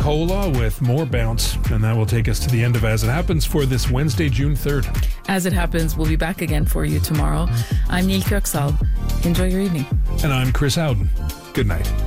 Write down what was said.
Cola with more bounce, and that will take us to the end of As It Happens for this Wednesday, June 3rd. As It Happens, we'll be back again for you tomorrow. I'm Neil Kirksall. Enjoy your evening. And I'm Chris Howden. Good night.